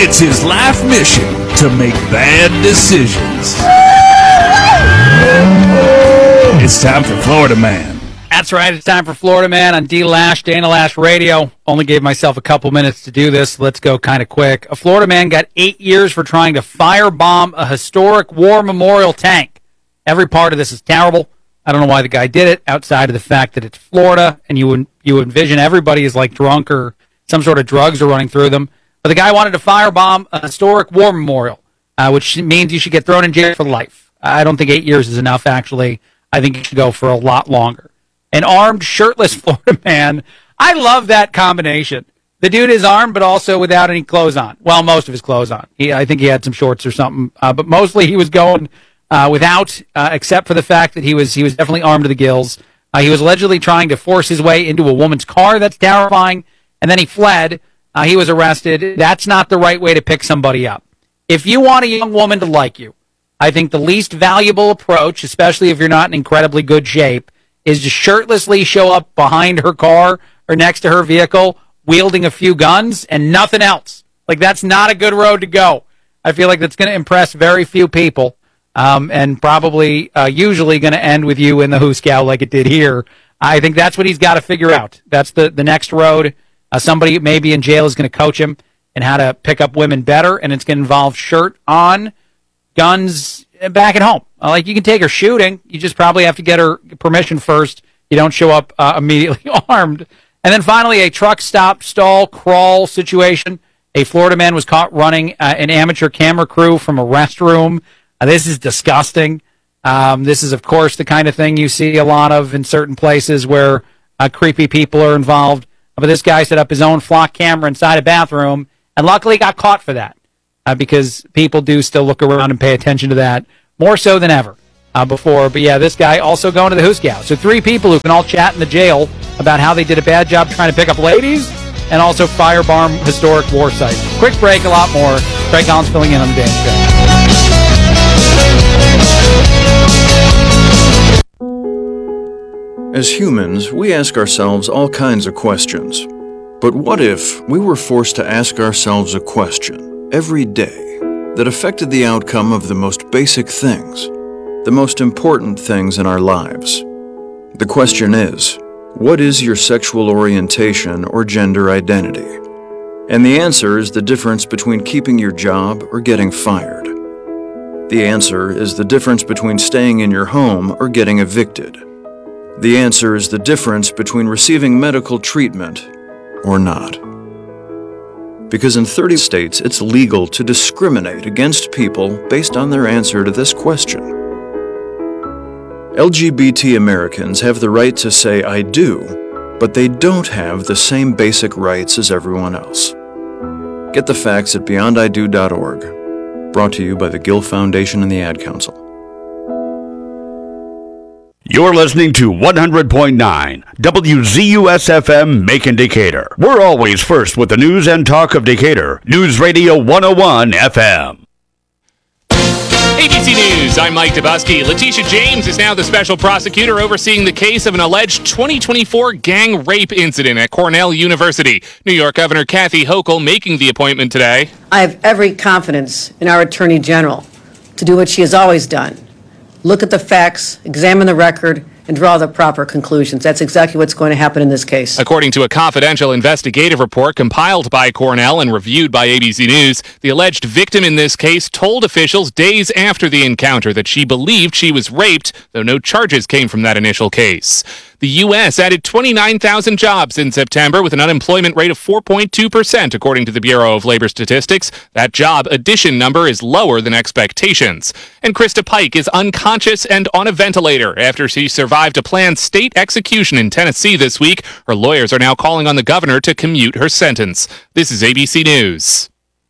It's his life mission to make bad decisions. It's time for Florida Man. That's right. It's time for Florida Man on Dana Lash Radio. Only gave myself a couple minutes to do this. Let's go kind of quick. A Florida man got 8 years for trying to firebomb a historic war memorial tank. Every part of this is terrible. I don't know why the guy did it, outside of the fact that it's Florida, and you envision everybody is like drunk or some sort of drugs are running through them. But the guy wanted to firebomb a historic war memorial, which means you should get thrown in jail for life. I don't think 8 years is enough, actually. I think you should go for a lot longer. An armed, shirtless Florida man. I love that combination. The dude is armed, but also without any clothes on. Well, most of his clothes on. I think he had some shorts or something, but mostly he was going without, except for the fact that he was definitely armed to the gills. He was allegedly trying to force his way into a woman's car. That's terrifying. And then he fled. He was arrested. That's not the right way to pick somebody up. If you want a young woman to like you, I think the least valuable approach, especially if you're not in incredibly good shape, is to shirtlessly show up behind her car or next to her vehicle, wielding a few guns and nothing else. Like, that's not a good road to go. I feel like that's going to impress very few people, and probably usually going to end with you in the hoosegow like it did here. I think that's what he's got to figure out. That's the next road. Somebody maybe in jail is going to coach him in how to pick up women better, and it's going to involve shirt on, guns back at home. Like, you can take her shooting. You just probably have to get her permission first. You don't show up immediately armed. And then finally, a truck stop, stall, crawl situation. A Florida man was caught running an amateur camera crew from a restroom. This is disgusting. This is, of course, the kind of thing you see a lot of in certain places where creepy people are involved. But this guy set up his own flock camera inside a bathroom, and luckily got caught for that, because people do still look around and pay attention to that, more so than ever before. But yeah, this guy also going to the hoosegow. So 3 people who can all chat in the jail about how they did a bad job trying to pick up ladies, and also firebomb historic war sites. Quick break, a lot more. Craig Collins filling in on the Dan Show. As humans, we ask ourselves all kinds of questions. But what if we were forced to ask ourselves a question every day that affected the outcome of the most basic things, the most important things in our lives? The question is, what is your sexual orientation or gender identity? And the answer is the difference between keeping your job or getting fired. The answer is the difference between staying in your home or getting evicted. The answer is the difference between receiving medical treatment or not. Because in 30 states, it's legal to discriminate against people based on their answer to this question. LGBT Americans have the right to say "I do," but they don't have the same basic rights as everyone else. Get the facts at beyondido.org. Brought to you by the Gill Foundation and the Ad Council. You're listening to 100.9 WZUS-FM Macon Decatur. We're always first with the news and talk of Decatur. News Radio 101 FM. ABC News, I'm Mike Dubusky. Letitia James is now the special prosecutor overseeing the case of an alleged 2024 gang rape incident at Cornell University. New York Governor Kathy Hochul making the appointment today. I have every confidence in our Attorney General to do what she has always done. Look at the facts, examine the record, and draw the proper conclusions. That's exactly what's going to happen in this case. According to a confidential investigative report compiled by Cornell and reviewed by ABC News, the alleged victim in this case told officials days after the encounter that she believed she was raped, though no charges came from that initial case. The U.S. added 29,000 jobs in September with an unemployment rate of 4.2%, according to the Bureau of Labor Statistics. That job addition number is lower than expectations. And Krista Pike is unconscious and on a ventilator after she survived a planned state execution in Tennessee this week. Her lawyers are now calling on the governor to commute her sentence. This is ABC News.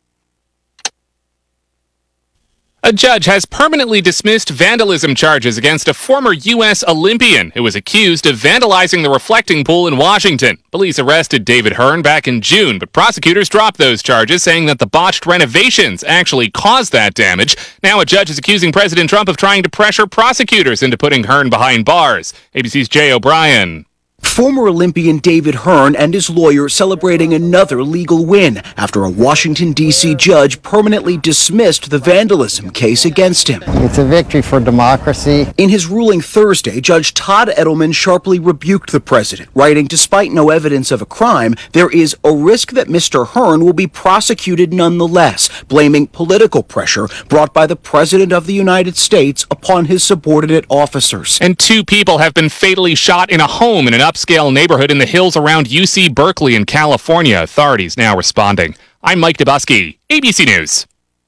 A judge has permanently dismissed vandalism charges against a former U.S. Olympian who was accused of vandalizing the reflecting pool in Washington. Police arrested David Hearn back in June, but prosecutors dropped those charges, saying that the botched renovations actually caused that damage. Now a judge is accusing President Trump of trying to pressure prosecutors into putting Hearn behind bars. ABC's Jay O'Brien. Former Olympian David Hearn and his lawyer celebrating another legal win after a Washington, D.C. judge permanently dismissed the vandalism case against him. It's a victory for democracy. In his ruling Thursday, Judge Todd Edelman sharply rebuked the president, writing, despite no evidence of a crime, there is a risk that Mr. Hearn will be prosecuted nonetheless, blaming political pressure brought by the President of the United States upon his subordinate officers. And 2 people have been fatally shot in a home in an upscale neighborhood in the hills around UC Berkeley in California. Authorities now responding. I'm Mike Dubusky, ABC News.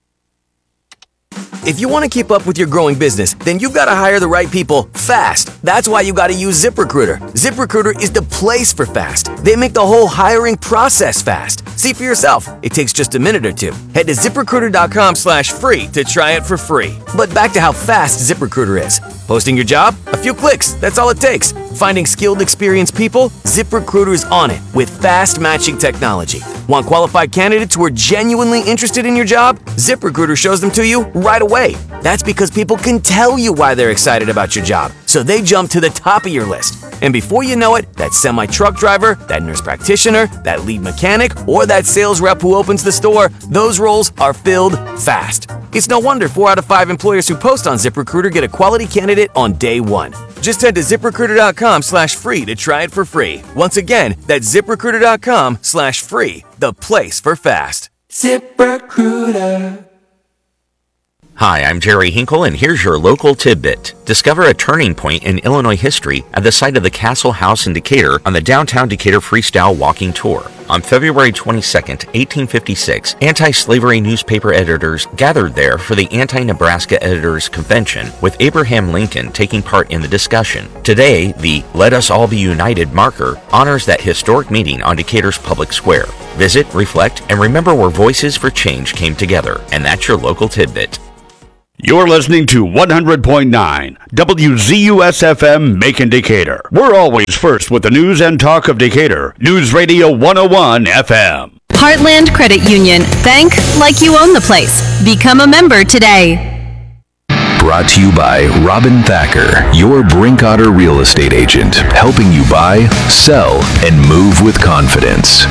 If you want to keep up with your growing business, then you've got to hire the right people fast. That's why you got to use ZipRecruiter. ZipRecruiter is the place for fast. They make the whole hiring process fast. See for yourself. It takes just a minute or 2. Head to ZipRecruiter.com/free to try it for free. But back to how fast ZipRecruiter is. Posting your job? A few clicks. That's all it takes. Finding skilled, experienced people? ZipRecruiter is on it with fast matching technology. Want qualified candidates who are genuinely interested in your job? ZipRecruiter shows them to you right away. That's because people can tell you why they're excited about your job, so they jump to the top of your list. And before you know it, that semi-truck driver, that nurse practitioner, that lead mechanic, or that sales rep who opens the store, those roles are filled fast. It's no wonder 4 out of 5 employers who post on ZipRecruiter get a quality candidate on day 1. Just head to ZipRecruiter.com/free to try it for free. Once again, that's ZipRecruiter.com/free, the place for fast. ZipRecruiter. Hi, I'm Jerry Hinkle, and here's your local tidbit. Discover a turning point in Illinois history at the site of the Castle House in Decatur on the Downtown Decatur Freestyle Walking Tour. On February 22, 1856, anti-slavery newspaper editors gathered there for the Anti-Nebraska Editors Convention, with Abraham Lincoln taking part in the discussion. Today, the Let Us All Be United marker honors that historic meeting on Decatur's public square. Visit, reflect, and remember where Voices for Change came together. And that's your local tidbit. You're listening to 100.9 WZUS-FM Macon Decatur. We're always first with the news and talk of Decatur. News Radio 101 FM. Heartland Credit Union. Bank like you own the place. Become a member today. Brought to you by Robin Thacker, your Brinkotter real estate agent, helping you buy, sell, and move with confidence.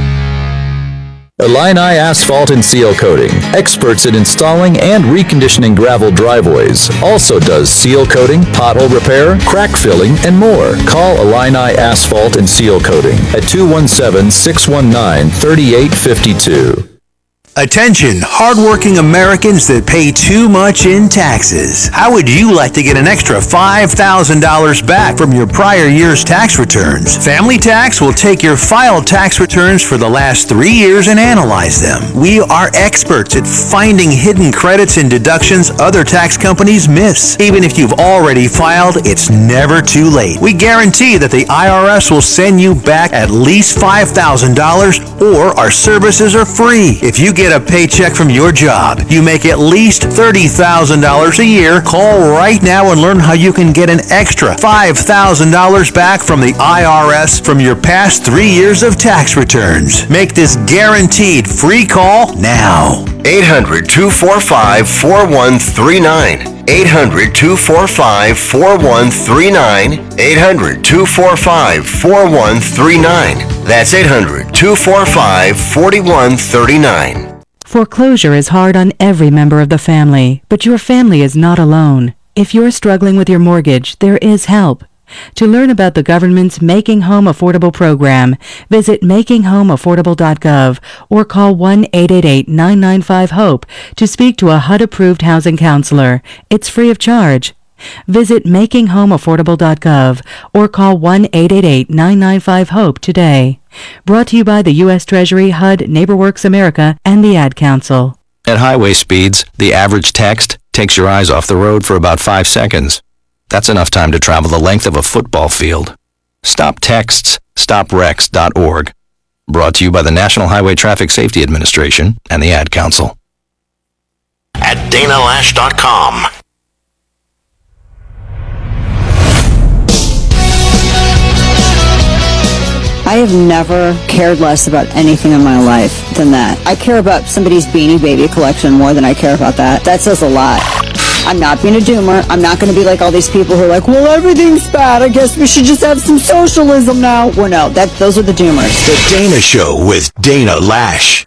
Illini Asphalt and Seal Coating, experts in installing and reconditioning gravel driveways. Also does seal coating, pothole repair, crack filling, and more. Call Illini Asphalt and Seal Coating at 217-619-3852. Attention, hardworking Americans that pay too much in taxes. How would you like to get an extra $5,000 back from your prior year's tax returns? Family Tax will take your filed tax returns for the last 3 years and analyze them. We are experts at finding hidden credits and deductions other tax companies miss. Even if you've already filed, it's never too late. We guarantee that the IRS will send you back at least $5,000 or our services are free. If you get a paycheck from your job, you make at least $30,000 a year, call right now and learn how you can get an extra $5,000 back from the IRS from your past 3 years of tax returns. Make this guaranteed free call now. 800-245-4139. 800-245-4139. 800-245-4139. That's 800-245-4139. Foreclosure is hard on every member of the family, but your family is not alone. If you're struggling with your mortgage, there is help. To learn about the government's Making Home Affordable program, visit makinghomeaffordable.gov or call 1-888-995-HOPE to speak to a HUD-approved housing counselor. It's free of charge. Visit makinghomeaffordable.gov or call 1-888-995-HOPE today. Brought to you by the U.S. Treasury, HUD, NeighborWorks America, and the Ad Council. At highway speeds, the average text takes your eyes off the road for about 5 seconds. That's enough time to travel the length of a football field. Stop texts, stopwrecks.org. Brought to you by the National Highway Traffic Safety Administration and the Ad Council. At DanaLash.com. I have never cared less about anything in my life than that. I care about somebody's Beanie Baby collection more than I care about that. That says a lot. I'm not being a doomer. I'm not going to be like all these people who are like, well, everything's bad. I guess we should just have some socialism now. Well, no, those are the doomers. The Dana Show with Dana Lash.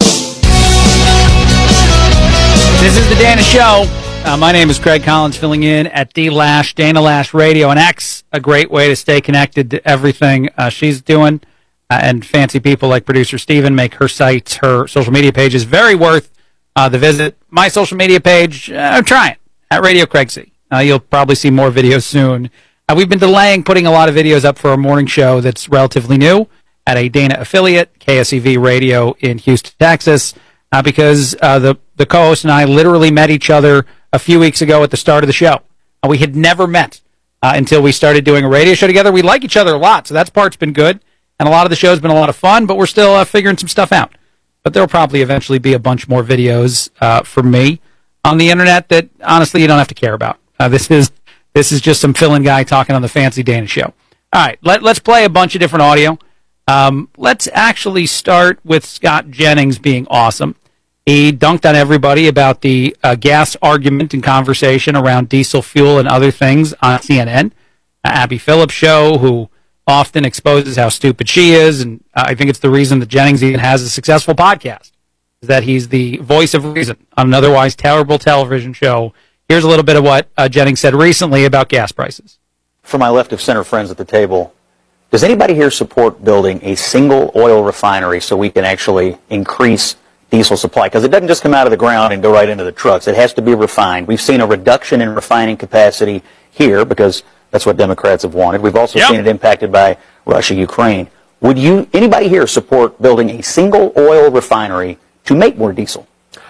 This is the Dana Show. My name is Craig Collins, filling in at D-Lash, Dana Lash Radio, and X, a great way to stay connected to everything she's doing. And fancy people like producer Steven make her sites, her social media pages very worth the visit. My social media page, I'm trying, at Radio Craig C. You'll probably see more videos soon. We've been delaying putting a lot of videos up for our morning show that's relatively new at a Dana affiliate, KSEV Radio in Houston, Texas, because the co-host and I literally met each other a few weeks ago at the start of the show. We had never met until we started doing a radio show together. We like each other a lot, so that part's been good. And a lot of the show's been a lot of fun, but we're still figuring some stuff out. But there'll probably eventually be a bunch more videos from me on the internet that, honestly, you don't have to care about. This is just some fill-in guy talking on the Fancy Dana Show. All right, let's play a bunch of different audio. Let's actually start with Scott Jennings being awesome. He dunked on everybody about the gas argument and conversation around diesel fuel and other things on CNN. Abby Phillips' show, who often exposes how stupid she is, and I think it's the reason that Jennings even has a successful podcast, is that he's the voice of reason on an otherwise terrible television show. Here's a little bit of what Jennings said recently about gas prices. For my left of center friends at the table, does anybody here support building a single oil refinery so we can actually increase diesel supply? Because it doesn't just come out of the ground and go right into the trucks. It has to be refined. We've seen a reduction in refining capacity here because that's what Democrats have wanted. We've also seen it impacted by Russia, Ukraine. Would anybody here support building a single oil refinery to make more diesel?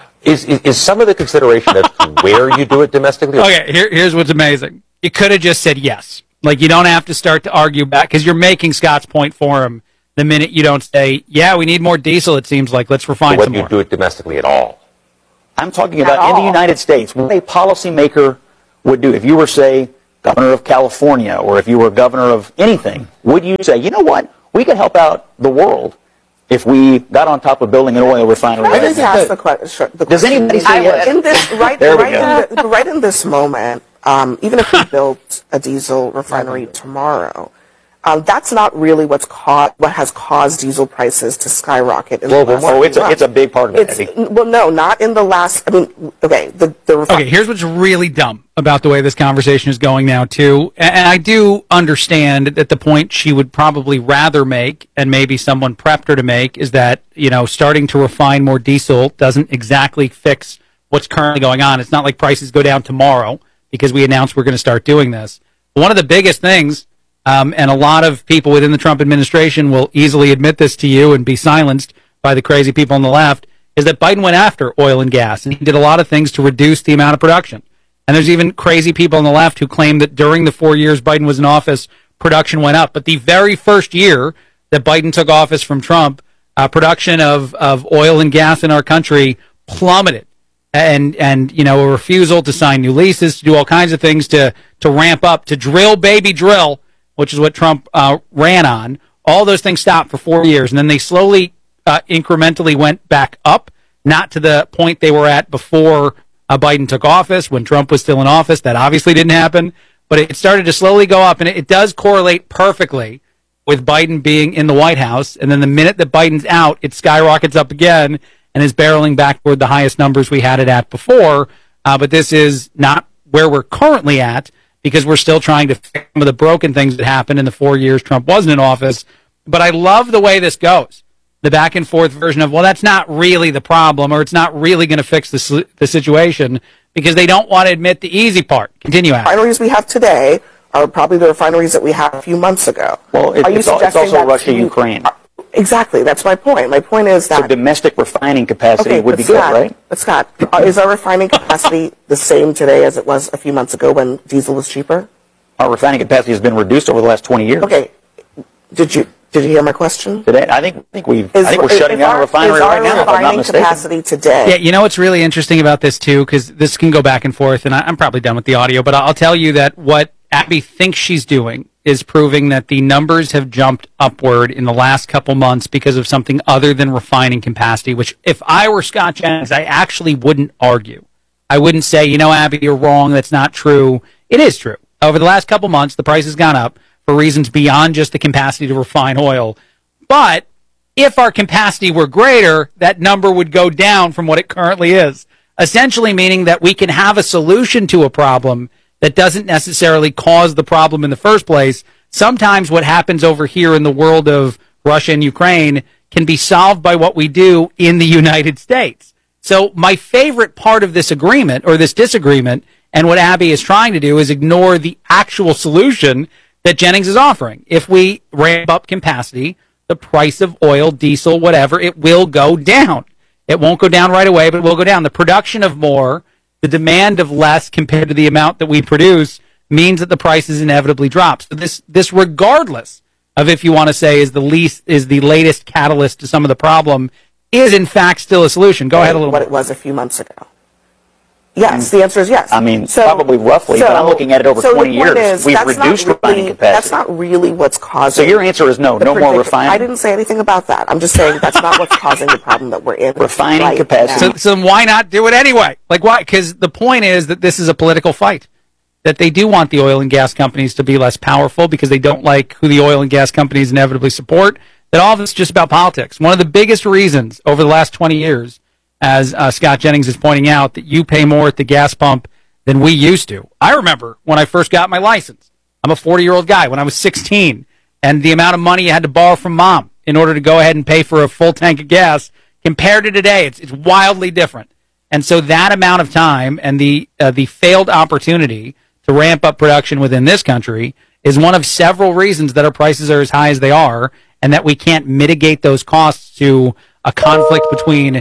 Is some of the consideration that where you do it domestically? Okay, here's what's amazing. You could have just said yes. Like, you don't have to start to argue back, because you're making Scott's point for him the minute you don't say, yeah, we need more diesel, it seems like. Let's refine some more. Whether you do it domestically at all. I'm talking about in the United States, what a policymaker would do. If you were, say, governor of California, or if you were governor of anything, would you say, you know what, we could help out the world if we got on top of building an oil refinery? I just ask the question. Does anybody say yes? In this, right in this moment, even if we built a diesel refinery tomorrow, that's not really what has caused diesel prices to skyrocket. It's a big part of it. Well, no, not in the last. I mean, okay, okay, here's what's really dumb about the way this conversation is going now, too. And I do understand that the point she would probably rather make, and maybe someone prepped her to make, is that, starting to refine more diesel doesn't exactly fix what's currently going on. It's not like prices go down tomorrow because we announced we're going to start doing this. But one of the biggest things, and a lot of people within the Trump administration will easily admit this to you and be silenced by the crazy people on the left, is that Biden went after oil and gas, and he did a lot of things to reduce the amount of production. And there's even crazy people on the left who claim that during the 4 years Biden was in office, production went up. But the very first year that Biden took office from Trump, production of oil and gas in our country plummeted. And a refusal to sign new leases, to do all kinds of things to ramp up, to drill, baby, drill, which is what Trump ran on. All those things stopped for 4 years, and then they slowly, incrementally went back up, not to the point they were at before Biden took office, when Trump was still in office. That obviously didn't happen, but it started to slowly go up, and it does correlate perfectly with Biden being in the White House. And then the minute that Biden's out, it skyrockets up again and is barreling back toward the highest numbers we had it at before. But this is not where we're currently at, because we're still trying to fix some of the broken things that happened in the 4 years Trump wasn't in office. But I love the way this goes. The back and forth version of, well, that's not really the problem, or it's not really going to fix the situation, because they don't want to admit the easy part. Continue, Adam. Refineries we have today are probably the refineries that we had a few months ago. Well, it's also Russia, Ukraine. Exactly. That's my point. My point is that... So domestic refining capacity would be good, right? But Scott, is our refining capacity the same today as it was a few months ago when diesel was cheaper? Our refining capacity has been reduced over the last 20 years. Okay. Did you hear my question? I think we're shutting down a refinery right now, if I'm not mistaken. Capacity today? Yeah, you know what's really interesting about this, too, because this can go back and forth, and I'm probably done with the audio, but I'll tell you that what Abby thinks she's doing is proving that the numbers have jumped upward in the last couple months because of something other than refining capacity, which if I were Scott Jennings, I actually wouldn't argue. I wouldn't say, Abby, you're wrong. That's not true. It is true. Over the last couple months, the price has gone up for reasons beyond just the capacity to refine oil. But if our capacity were greater, that number would go down from what it currently is. Essentially meaning that we can have a solution to a problem that doesn't necessarily cause the problem in the first place. Sometimes what happens over here in the world of Russia and Ukraine can be solved by what we do in the United States. So my favorite part of this agreement or this disagreement and what Abby is trying to do is ignore the actual solution that Jennings is offering. If we ramp up capacity, the price of oil, diesel, whatever, it will go down. It won't go down right away, but it will go down. The production of more, the demand of less compared to the amount that we produce means that the prices inevitably drop. So this regardless of if you want to say is the latest catalyst to some of the problem, is in fact still a solution. Go ahead a little what bit. It was a few months ago. Yes, the answer is yes. I mean, probably roughly, but I'm looking at it over 20 years. We've reduced refining capacity. That's not really what's causing. So your answer is no more refining? I didn't say anything about that. I'm just saying that's not what's causing the problem that we're in. Refining capacity. So why not do it anyway? Like why? Because the point is that this is a political fight. That they do want the oil and gas companies to be less powerful because they don't like who the oil and gas companies inevitably support. That all of this is just about politics. One of the biggest reasons over the last 20 years, as Scott Jennings is pointing out, that you pay more at the gas pump than we used to. I remember when I first got my license. I'm a 40-year-old guy. When I was 16, and the amount of money you had to borrow from mom in order to go ahead and pay for a full tank of gas compared to today, it's wildly different. And so that amount of time and the failed opportunity to ramp up production within this country is one of several reasons that our prices are as high as they are, and that we can't mitigate those costs to a conflict between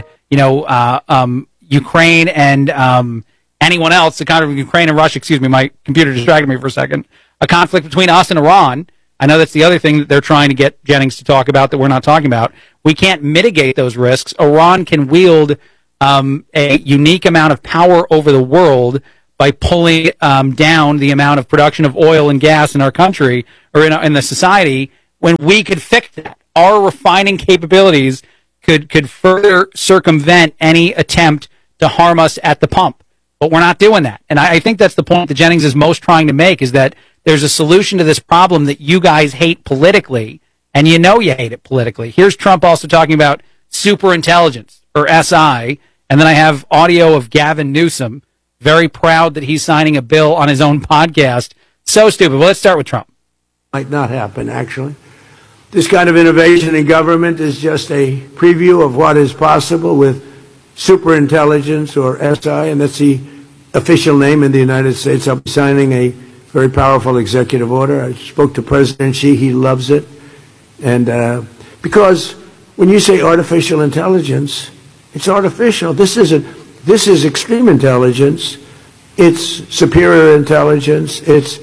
Ukraine and anyone else. The conflict between Ukraine and Russia. Excuse me, my computer distracted me for a second. A conflict between us and Iran. I know that's the other thing that they're trying to get Jennings to talk about that we're not talking about. We can't mitigate those risks. Iran can wield a unique amount of power over the world by pulling down the amount of production of oil and gas in our country or in the society, when we could fix that. Our refining capabilities could further circumvent any attempt to harm us at the pump. But we're not doing that. And I think that's the point that Jennings is most trying to make, is that there's a solution to this problem that you guys hate politically, and you hate it politically. Here's Trump also talking about superintelligence, or SI, and then I have audio of Gavin Newsom, very proud that he's signing a bill on his own podcast. So stupid. Well, let's start with Trump. Might not happen, actually. This kind of innovation in government is just a preview of what is possible with superintelligence, or SI, and that's the official name in the United States. I'll be signing a very powerful executive order. I spoke to President Xi. He loves it. And because when you say artificial intelligence, it's artificial. This is extreme intelligence. It's superior intelligence. It's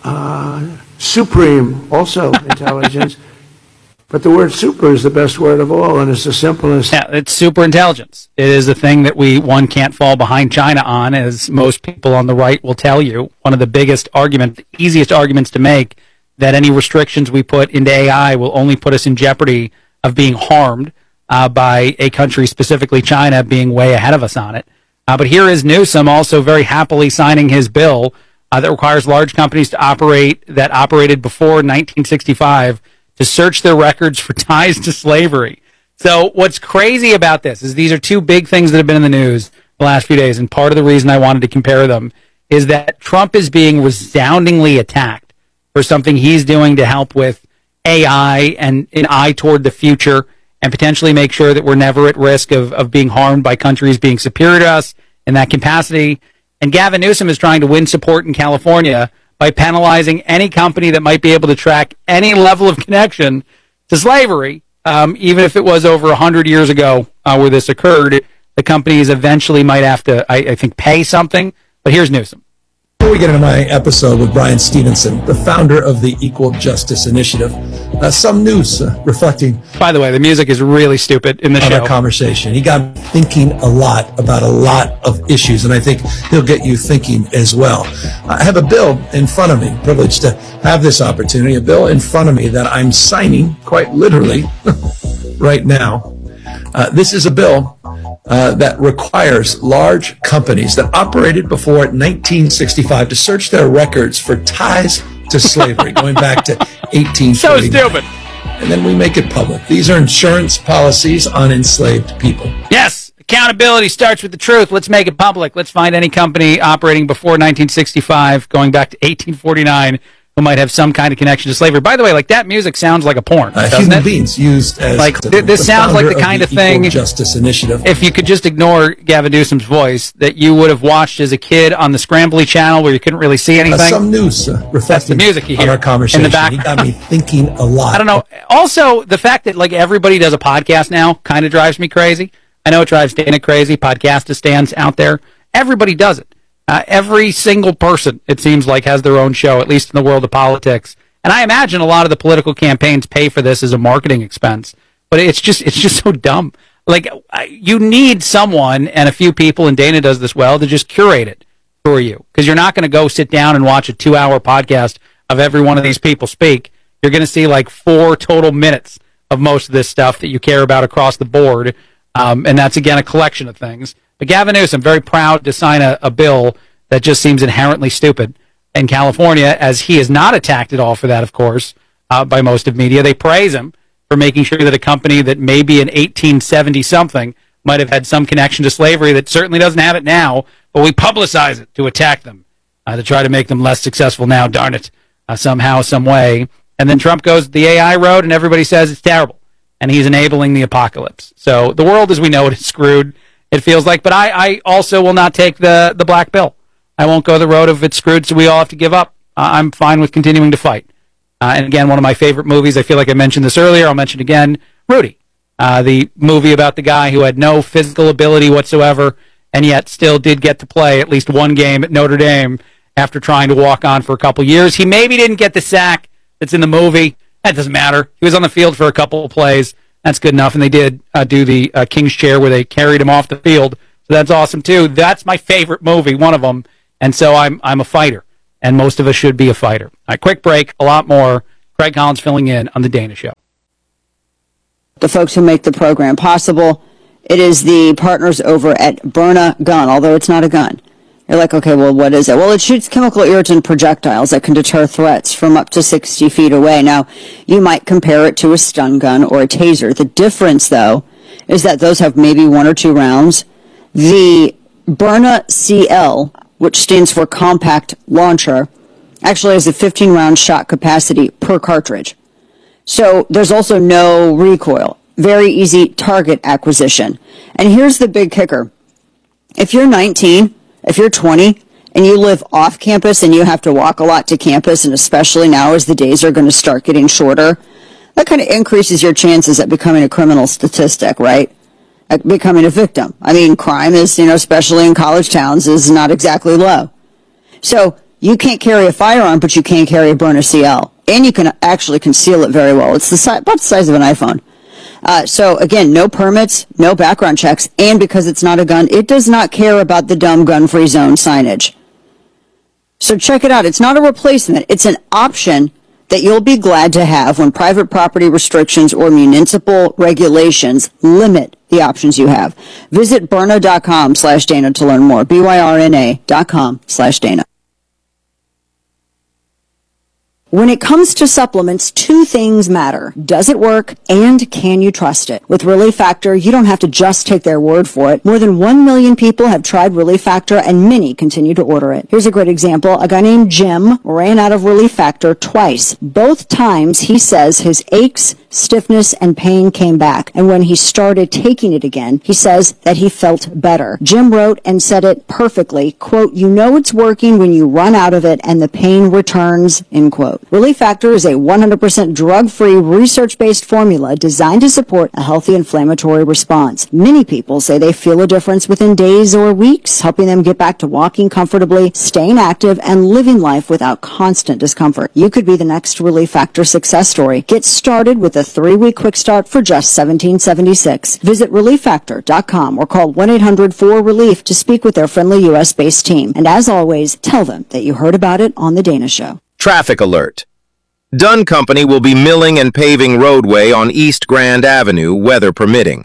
supreme, also, intelligence. But the word super is the best word of all, and it's the simplest. Yeah, it's super intelligence. It is a thing that one can't fall behind China on, as most people on the right will tell you. One of the biggest arguments, the easiest arguments to make, that any restrictions we put into AI will only put us in jeopardy of being harmed by a country, specifically China, being way ahead of us on it. But here is Newsom also very happily signing his bill that requires large companies that operated before 1965 to search their records for ties to slavery. So what's crazy about this is these are two big things that have been in the news the last few days, and part of the reason I wanted to compare them is that Trump is being resoundingly attacked for something he's doing to help with AI and an eye toward the future, and potentially make sure that we're never at risk of being harmed by countries being superior to us in that capacity. And Gavin Newsom is trying to win support in California by penalizing any company that might be able to track any level of connection to slavery, even if it was over 100 years ago where this occurred. The companies eventually might have to, I think, pay something. But here's Newsom. Before we get into my episode with Brian Stevenson, the founder of the Equal Justice Initiative, some news reflecting. By the way, the music is really stupid in the show. Our conversation. He got thinking a lot about a lot of issues, and I think he'll get you thinking as well. I have a bill in front of me, privileged to have this opportunity, a bill in front of me that I'm signing quite literally right now. This is a bill that requires large companies that operated before 1965 to search their records for ties to slavery going back to 1849. So stupid. And then we make it public. These are insurance policies on enslaved people. Yes, accountability starts with the truth. Let's make it public. Let's find any company operating before 1965, going back to 1849, who might have some kind of connection to slavery. By the way, like that music sounds like a porn, doesn't human it? beings used as like this sounds like the kind of thing. Justice Initiative. If you could just ignore Gavin Newsom's voice, that you would have watched as a kid on the Scrambly channel where you couldn't really see anything. Some news That's the music you hear on our conversation. in the background. He got me thinking a lot. I don't know. Also, the fact that like everybody does a podcast now kind of drives me crazy. I know it drives Dana crazy. Podcastistans out there, everybody does it. Every single person, it seems like, has their own show, at least in the world of politics. And I imagine a lot of the political campaigns pay for this as a marketing expense. But it's just so dumb. Like, you need someone and a few people, and Dana does this well, to just curate it for you. Because you're not going to go sit down and watch a 2-hour podcast of every one of these people speak. You're going to see like 4 total minutes of most of this stuff that you care about across the board. And that's, again, a collection of things. But Gavin Newsom, very proud to sign a bill that just seems inherently stupid in California, as he is not attacked at all for that, of course, by most of media. They praise him for making sure that a company that maybe in 1870-something might have had some connection to slavery that certainly doesn't have it now, but we publicize it to attack them, to try to make them less successful now, darn it, somehow, some way. And then Trump goes the AI road, and everybody says it's terrible, and he's enabling the apocalypse. So the world as we know it is screwed, it feels like. But I also will not take the black pill. I won't go the road of it's screwed, so we all have to give up. I'm fine with continuing to fight. And again, one of my favorite movies, I feel like I mentioned this earlier, I'll mention again, Rudy. The movie about the guy who had no physical ability whatsoever and yet still did get to play at least one game at Notre Dame after trying to walk on for a couple years. He maybe didn't get the sack that's in the movie. That doesn't matter. He was on the field for a couple of plays. That's good enough. And they did do the King's Chair where they carried him off the field. So that's awesome, too. That's my favorite movie, one of them. And so I'm a fighter, and most of us should be a fighter. All right, quick break, a lot more. Craig Collins filling in on The Dana Show. The folks who make the program possible, it is the partners over at Byrna Gun, although it's not a gun. You're like, okay, well, what is it? Well, it shoots chemical irritant projectiles that can deter threats from up to 60 feet away. Now, you might compare it to a stun gun or a taser. The difference, though, is that those have maybe 1 or 2 rounds. The Byrna CL, which stands for Compact Launcher, actually has a 15-round shot capacity per cartridge. So there's also no recoil. Very easy target acquisition. And here's the big kicker. If you're 19, if you're 20, and you live off campus and you have to walk a lot to campus, and especially now as the days are going to start getting shorter, that kind of increases your chances at becoming a criminal statistic, right? At becoming a victim. I mean, crime is, especially in college towns, is not exactly low. So you can't carry a firearm, but you can carry a Byrna CL. And you can actually conceal it very well. It's about the size of an iPhone. So again, no permits, no background checks, and because it's not a gun, it does not care about the dumb gun-free zone signage. So check it out. It's not a replacement. It's an option that you'll be glad to have when private property restrictions or municipal regulations limit the options you have. Visit Byrna.com/Dana to learn more. BYRNA.com/Dana. When it comes to supplements, 2 things matter. Does it work, and can you trust it? With Relief Factor, you don't have to just take their word for it. More than 1 million people have tried Relief Factor, and many continue to order it. Here's a great example. A guy named Jim ran out of Relief Factor twice. Both times, he says his aches, stiffness, and pain came back. And when he started taking it again, he says that he felt better. Jim wrote and said it perfectly, quote, "You know it's working when you run out of it and the pain returns," end quote. Relief Factor is a 100% drug-free, research-based formula designed to support a healthy inflammatory response. Many people say they feel a difference within days or weeks, helping them get back to walking comfortably, staying active, and living life without constant discomfort. You could be the next Relief Factor success story. Get started with a 3-week quick start for just $17.76. Visit ReliefFactor.com or call 1-800-4RELIEF to speak with their friendly U.S.-based team. And as always, tell them that you heard about it on The Dana Show. Traffic alert. Dunn Company will be milling and paving roadway on East Grand Avenue, weather permitting.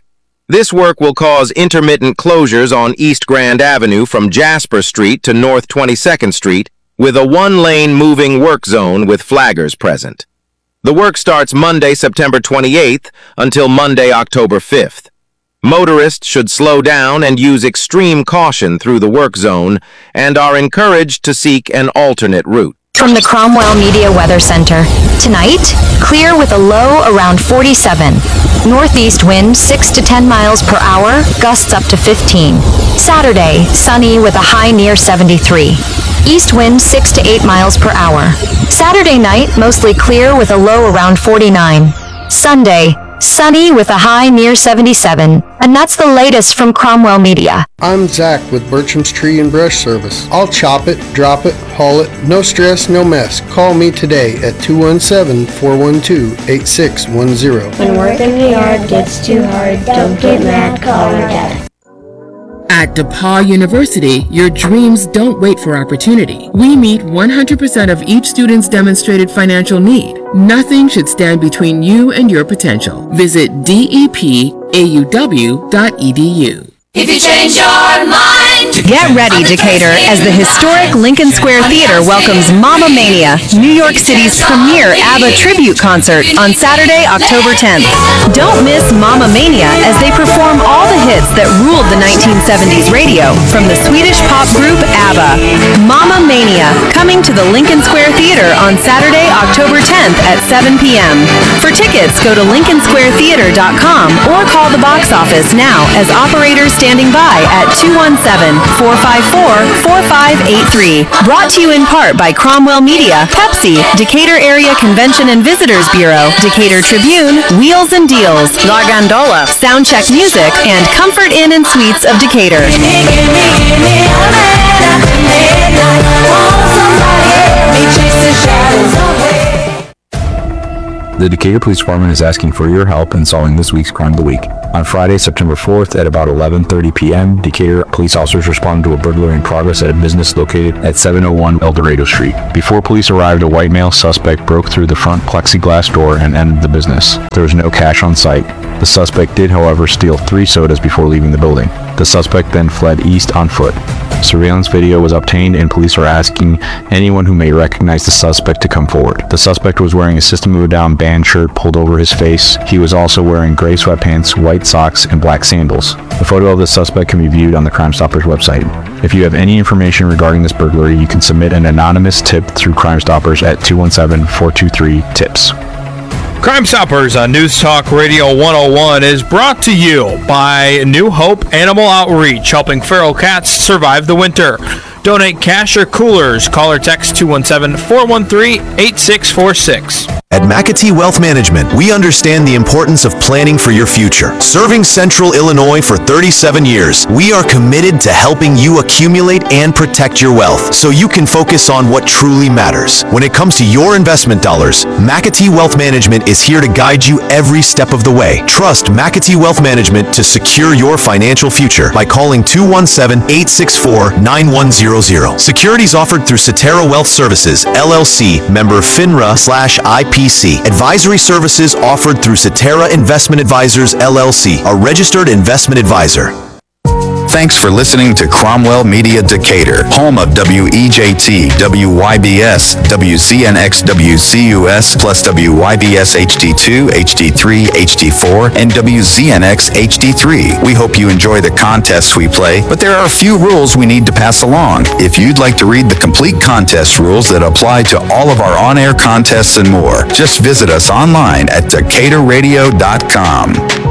This work will cause intermittent closures on East Grand Avenue from Jasper Street to North 22nd Street, with a one-lane moving work zone with flaggers present. The work starts Monday, September 28th until Monday, October 5th. Motorists should slow down and use extreme caution through the work zone and are encouraged to seek an alternate route. From the Cromwell Media Weather Center. Tonight, clear with a low around 47. Northeast wind 6 to 10 miles per hour, gusts up to 15. Saturday, sunny with a high near 73. East wind 6 to 8 miles per hour. Saturday night, mostly clear with a low around 49. Sunday, sunny with a high near 77. And that's the latest from Cromwell Media. I'm Zach with Bertram's Tree and Brush Service. I'll chop it, drop it, haul it, no stress, no mess. Call me today at 217-412-8610. When work in the yard gets too hard, don't get mad, call your dad. At DePauw University, your dreams don't wait for opportunity. We meet 100% of each student's demonstrated financial need. Nothing should stand between you and your potential. Visit depauw.edu. If you change your mind, get ready, Decatur, as the historic Lincoln Square Theater welcomes Mamma Mania, New York City's premier ABBA tribute concert on Saturday, October 10th. Don't miss Mamma Mania as they perform all the hits that ruled the 1970s radio from the Swedish pop group ABBA. Mamma Mania, coming to the Lincoln Square Theater on Saturday, October 10th at 7 p.m. For tickets, go to LincolnSquareTheater.com or call the box office now as operators standing by at 217-454-4583. Brought to you in part by Cromwell Media, Pepsi, Decatur Area Convention and Visitors Bureau, Decatur Tribune, Wheels and Deals, La Gondola, Soundcheck Music, and Comfort Inn and Suites of Decatur. The Decatur Police Department is asking for your help in solving this week's Crime of the Week. On Friday, September 4th at about 11:30 p.m., Decatur police officers responded to a burglary in progress at a business located at 701 El Dorado Street. Before police arrived, a white male suspect broke through the front plexiglass door and entered the business. There was no cash on site. The suspect did, however, steal 3 sodas before leaving the building. The suspect then fled east on foot. Surveillance video was obtained and police are asking anyone who may recognize the suspect to come forward. The suspect was wearing a System of a Down band shirt pulled over his face. He was also wearing gray sweatpants, white socks, and black sandals. The photo of the suspect can be viewed on the Crime Stoppers website. If you have any information regarding this burglary, you can submit an anonymous tip through Crime Stoppers at 217-423-TIPS. Crime Stoppers on News Talk Radio 101 is brought to you by New Hope Animal Outreach, helping feral cats survive the winter. Donate cash or coolers. Call or text 217-413-8646. At McAtee Wealth Management, we understand the importance of planning for your future. Serving Central Illinois for 37 years, we are committed to helping you accumulate and protect your wealth so you can focus on what truly matters. When it comes to your investment dollars, McAtee Wealth Management is here to guide you every step of the way. Trust McAtee Wealth Management to secure your financial future by calling 217-864-9100. Securities offered through Cetera Wealth Services, LLC, member FINRA/IPC. Advisory services offered through Cetera Investment Advisors, LLC, a registered investment advisor. Thanks for listening to Cromwell Media Decatur, home of WEJT, WYBS, WCNX, WCUS, plus WYBS HD2, HD3, HD4, and WZNX HD3. We hope you enjoy the contests we play, but there are a few rules we need to pass along. If you'd like to read the complete contest rules that apply to all of our on-air contests and more, just visit us online at DecaturRadio.com.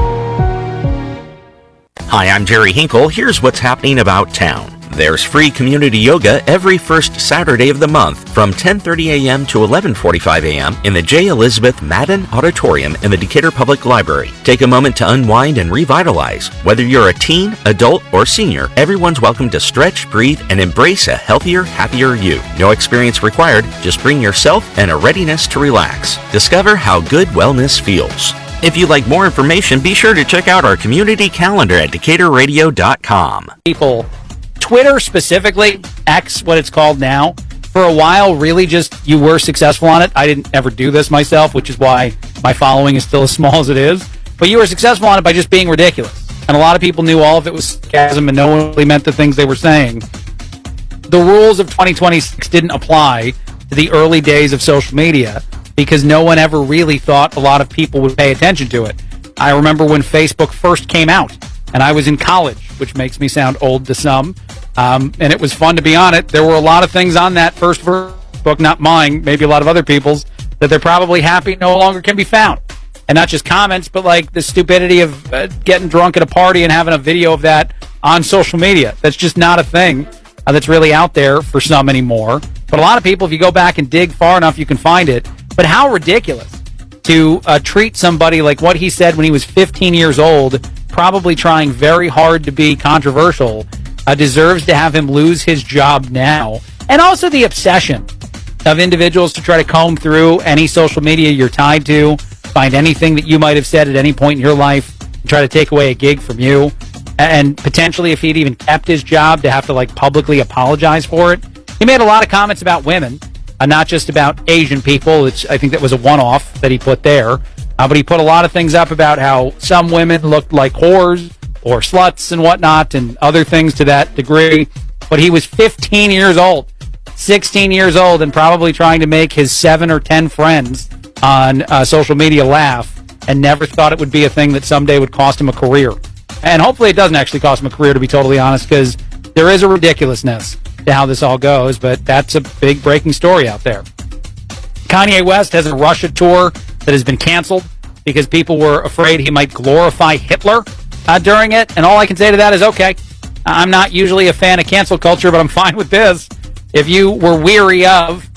Hi, I'm Jerry Hinkle. Here's what's happening about town. There's free community yoga every first Saturday of the month from 10:30 a.m. to 11:45 a.m. in the J. Elizabeth Madden Auditorium in the Decatur Public Library. Take a moment to unwind and revitalize. Whether you're a teen, adult, or senior, everyone's welcome to stretch, breathe, and embrace a healthier, happier you. No experience required. Just bring yourself and a readiness to relax. Discover how good wellness feels. If you'd like more information, be sure to check out our community calendar at DecaturRadio.com. People, Twitter specifically, X, what it's called now, for a while, really just, you were successful on it. I didn't ever do this myself, which is why my following is still as small as it is. But you were successful on it by just being ridiculous. and a lot of people knew all of it was sarcasm and no one really meant the things they were saying. The rules of 2026 didn't apply to the early days of social media because no one ever really thought a lot of people would pay attention to it. I remember when Facebook first came out, and I was in college, which makes me sound old to some, and it was fun to be on it. There were a lot of things on that first book, not mine, maybe a lot of other people's, that they're probably happy no longer can be found. And not just comments, but like the stupidity of getting drunk at a party and having a video of that on social media. That's just not a thing that's really out there for some anymore. But a lot of people, if you go back and dig far enough, you can find it. But how ridiculous to treat somebody like what he said when he was 15 years old, probably trying very hard to be controversial, deserves to have him lose his job now. And also the obsession of individuals to try to comb through any social media you're tied to, find anything that you might have said at any point in your life, and try to take away a gig from you. And potentially, if he'd even kept his job, to have to like publicly apologize for it. He made a lot of comments about women, not just about Asian people. I think that was a one-off that he put there. But he put a lot of things up about how some women looked like whores or sluts and whatnot and other things to that degree. But he was 15 years old, 16 years old, and probably trying to make his 7 or 10 friends on social media laugh, and never thought it would be a thing that someday would cost him a career. And hopefully it doesn't actually cost him a career, to be totally honest, because there is a ridiculousness to how this all goes, but that's a big breaking story out there. Kanye West has a Russia tour that has been canceled because people were afraid he might glorify Hitler during it, and all I can say to that is, okay, I'm not usually a fan of cancel culture, but I'm fine with this. If you were weary of,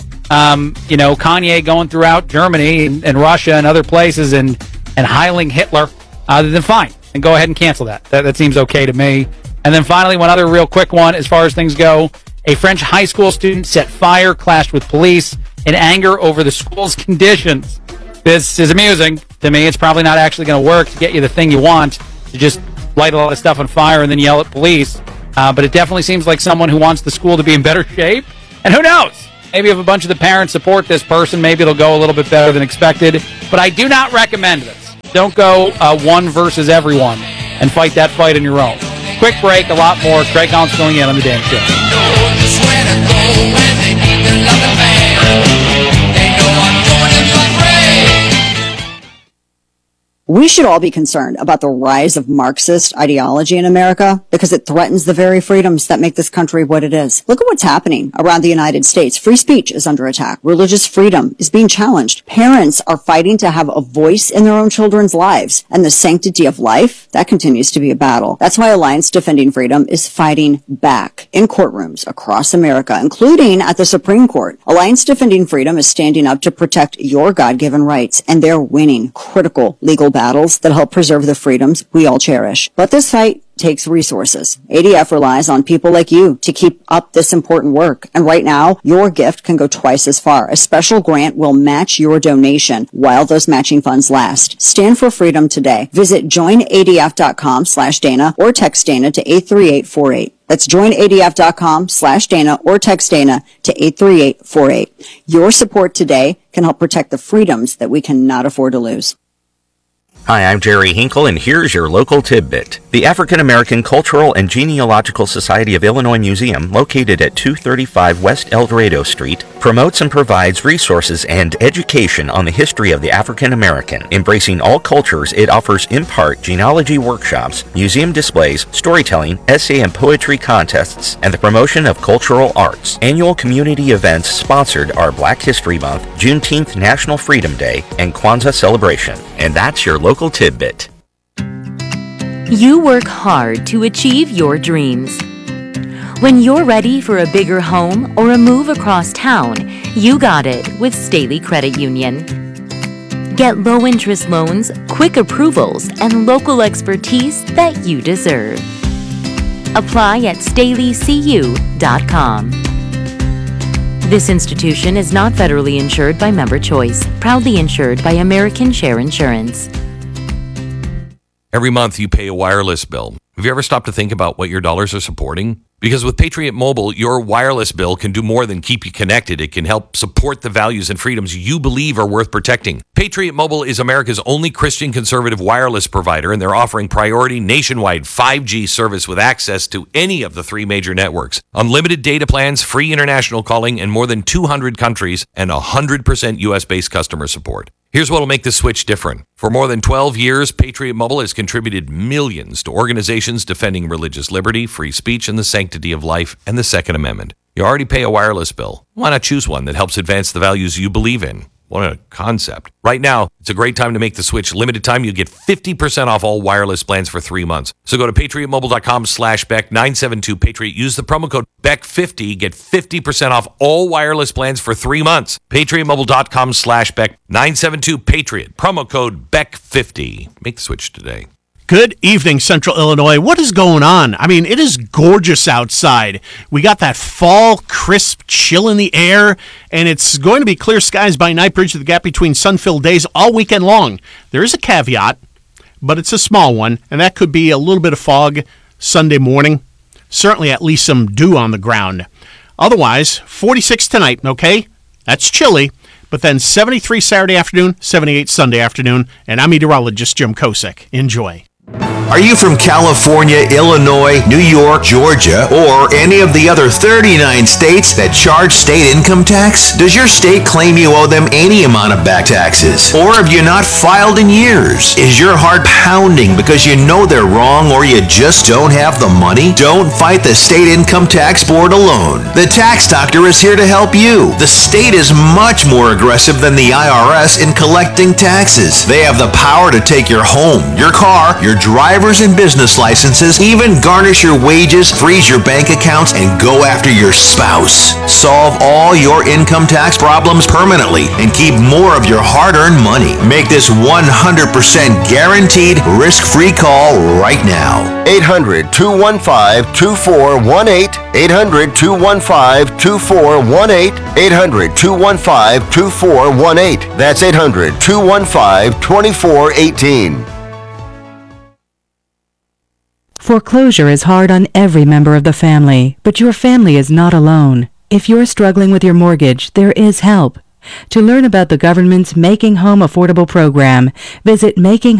Kanye going throughout Germany and Russia and other places and heiling Hitler, then fine, and go ahead and cancel that. That seems okay to me. And then finally, one other real quick one as far as things go. A French high school student set fire, clashed with police in anger over the school's conditions. This is amusing to me. It's probably not actually going to work to get you the thing you want, to just light a lot of stuff on fire and then yell at police. But it definitely seems like someone who wants the school to be in better shape. And who knows? Maybe if a bunch of the parents support this person, maybe it'll go a little bit better than expected. But I do not recommend this. Don't go one versus everyone and fight that fight on your own. Quick break, a lot more. Craig Collins filling in on The Dan Show. We should all be concerned about the rise of Marxist ideology in America because it threatens the very freedoms that make this country what it is. Look at what's happening around the United States. Free speech is under attack. Religious freedom is being challenged. Parents are fighting to have a voice in their own children's lives. And the sanctity of life, that continues to be a battle. That's why Alliance Defending Freedom is fighting back in courtrooms across America, including at the Supreme Court. Alliance Defending Freedom is standing up to protect your God-given rights, and they're winning critical legal battles that help preserve the freedoms we all cherish. But this fight takes resources. ADF relies on people like you to keep up this important work. And right now, your gift can go twice as far. A special grant will match your donation while those matching funds last. Stand for freedom today. Visit joinadf.com/Dana or text Dana to 83848. That's joinadf.com/Dana or text Dana to 83848. Your support today can help protect the freedoms that we cannot afford to lose. Hi, I'm Jerry Hinkle, and here's your local tidbit. The African American Cultural and Genealogical Society of Illinois Museum, located at 235 West El Dorado Street, promotes and provides resources and education on the history of the African American. Embracing all cultures, it offers in part genealogy workshops, museum displays, storytelling, essay and poetry contests, and the promotion of cultural arts. Annual community events sponsored are Black History Month, Juneteenth National Freedom Day, and Kwanzaa celebration. And that's your local tidbit. You work hard to achieve your dreams. When you're ready for a bigger home or a move across town, you got it with Staley Credit Union. Get low-interest loans, quick approvals, and local expertise that you deserve. Apply at StaleyCU.com. This institution is not federally insured by Member Choice, proudly insured by American Share Insurance. Every month you pay a wireless bill. Have you ever stopped to think about what your dollars are supporting? Because with Patriot Mobile, your wireless bill can do more than keep you connected. It can help support the values and freedoms you believe are worth protecting. Patriot Mobile is America's only Christian conservative wireless provider, and they're offering priority nationwide 5G service with access to any of the 3 major networks. Unlimited data plans, free international calling in more than 200 countries, and 100% US-based customer support. Here's what will make this switch different. For more than 12 years, Patriot Mobile has contributed millions to organizations defending religious liberty, free speech, and the sanctity of life, and the Second Amendment. You already pay a wireless bill. Why not choose one that helps advance the values you believe in? What a concept. Right now, it's a great time to make the switch. Limited time, you get 50% off all wireless plans for 3 months. So go to patriotmobile.com/Beck972-Patriot. Use the promo code BECK50. Get 50% off all wireless plans for 3 months. patriotmobile.com/Beck972-Patriot. Promo code BECK50. Make the switch today. Good evening, Central Illinois. What is going on? I mean, it is gorgeous outside. We got that fall, crisp chill in the air, and it's going to be clear skies by night. Bridge the gap between sun-filled days all weekend long. There is a caveat, but it's a small one, and that could be a little bit of fog Sunday morning. Certainly at least some dew on the ground. Otherwise, 46 tonight, okay? That's chilly. But then 73 Saturday afternoon, 78 Sunday afternoon, and I'm meteorologist Jim Kosick. Enjoy. Are you from California, Illinois, New York, Georgia, or any of the other 39 states that charge state income tax? Does your state claim you owe them any amount of back taxes? Or have you not filed in years? Is your heart pounding because you know they're wrong or you just don't have the money? Don't fight the state income tax board alone. The Tax Doctor is here to help you. The state is much more aggressive than the IRS in collecting taxes. They have the power to take your home, your car, your driver's and business licenses, even garnish your wages, freeze your bank accounts, and go after your spouse. Solve all your income tax problems permanently and keep more of your hard-earned money. Make this 100% guaranteed risk-free call right now. 800-215-2418. 800-215-2418. 800-215-2418. That's 800-215-2418. Foreclosure is hard on every member of the family, but your family is not alone. If you're struggling with your mortgage, there is help. To learn about the government's Making Home Affordable program, visit